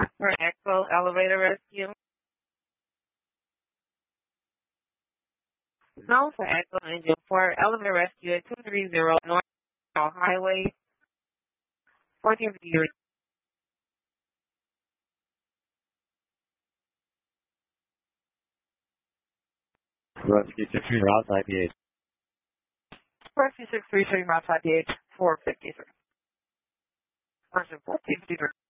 For Echo Elevator Rescue. No, for Echo Engine 4 Elevator Rescue at 230 North Highway, 1453. Rescue 63 route IPH. Rescue 633 route IPH 453. Person 1453.